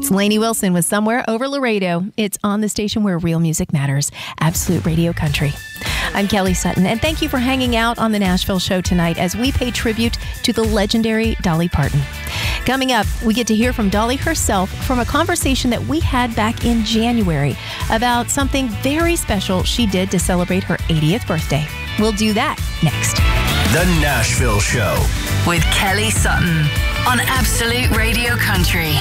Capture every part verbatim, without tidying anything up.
It's Lainey Wilson with Somewhere Over Laredo. It's on the station where real music matters, Absolute Radio Country. I'm Kelly Sutton, and thank you for hanging out on the Nashville Show tonight as we pay tribute to the legendary Dolly Parton. Coming up, we get to hear from Dolly herself from a conversation that we had back in January about something very special she did to celebrate her eightieth birthday. We'll do that next. The Nashville Show with Kelly Sutton on Absolute Radio Country.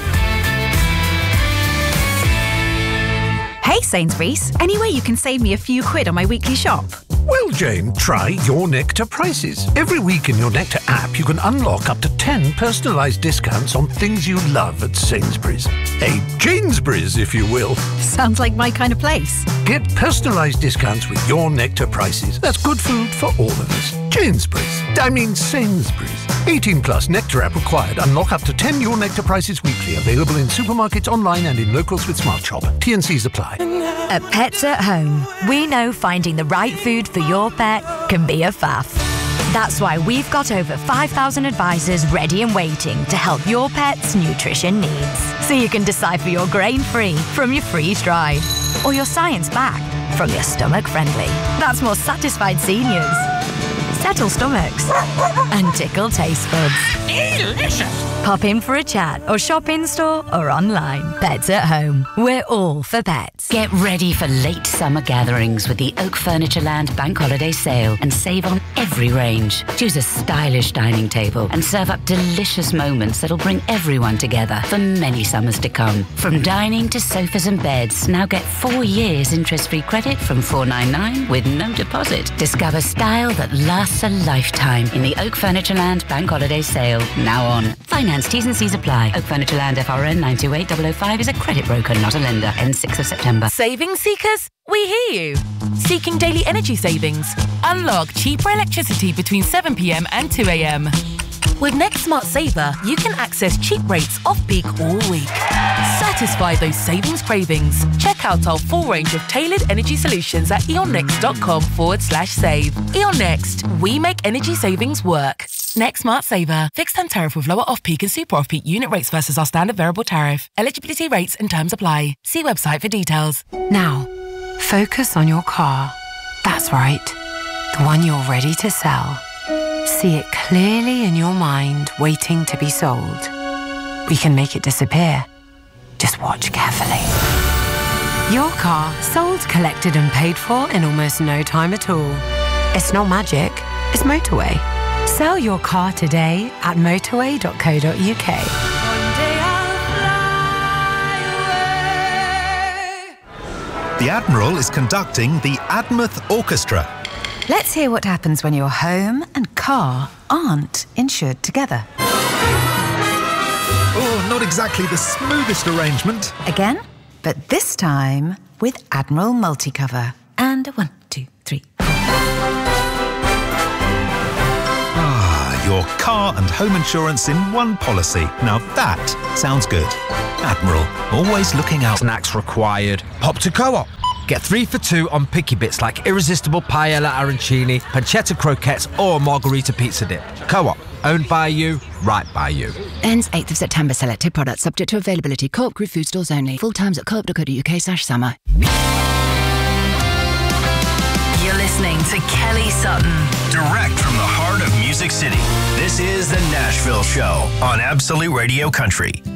Hey Sainsbury's, any way you can save me a few quid on my weekly shop? Well, Jane, try Your Nectar Prices. Every week in Your Nectar app, you can unlock up to ten personalised discounts on things you love at Sainsbury's. A Janesbury's, if you will. Sounds like my kind of place. Get personalised discounts with Your Nectar Prices. That's good food for all of us. Janesbury's. I mean Sainsbury's. eighteen plus Nectar app required. Unlock up to ten Your Nectar Prices weekly. Available in supermarkets, online and in locals with Smart Shop. T and C's apply. At Pets at Home, we know finding the right food for your pet can be a faff. That's why we've got over five thousand advisors ready and waiting to help your pet's nutrition needs. So you can decipher your grain-free from your freeze-dried, or your science-backed from your stomach-friendly. That's more satisfied seniors, settle stomachs, and tickle taste buds. Delicious! Pop in for a chat or shop in-store or online. Pets at Home. We're all for pets. Get ready for late summer gatherings with the Oak Furnitureland Bank Holiday Sale and save on every range. Choose a stylish dining table and serve up delicious moments that'll bring everyone together for many summers to come. From dining to sofas and beds, now get four years interest-free credit from four ninety-nine with no deposit. Discover style that lasts a lifetime in the Oak Furnitureland Bank Holiday Sale, now on. Finance T's and C's apply. Oak Furnitureland F R N nine two eight zero zero five is a credit broker, not a lender. Ends sixth of September. Savings seekers? We hear you. Seeking daily energy savings? Unlock cheaper electricity between seven p.m. and two a.m. With Next Smart Saver, you can access cheap rates off-peak all week. Satisfy those savings cravings. Check out our full range of tailored energy solutions at eonnext.com forward slash save. Eon Next, we make energy savings work. Next Smart Saver. Fixed term tariff with lower off-peak and super off-peak unit rates versus our standard variable tariff. Eligibility rates and terms apply. See website for details. Now, focus on your car. That's right. The one you're ready to sell. See it clearly in your mind, waiting to be sold. We can make it disappear. Just watch carefully. Your car sold, collected and paid for in almost no time at all. It's not magic, it's motorway. Sell your car today at motorway dot co dot uk. The Admiral is conducting the Admouth Orchestra. Let's hear what happens when your home and car aren't insured together. Oh, not exactly the smoothest arrangement. Again, but this time with Admiral Multicover. And a one, two, three. Ah, your car and home insurance in one policy. Now that sounds good. Admiral, always looking out. Snacks required. Pop to Co-op. Get three for two on picky bits like irresistible paella arancini, pancetta croquettes or margarita pizza dip. Co-op. Owned by you, right by you. Ends eighth of September. Selected products subject to availability. Co-op Group food stores only. Full times at co-op dot co dot uk slash summer. You're listening to Kelly Sutton. Direct from the heart of Music City. This is the Nashville Show on Absolute Radio Country.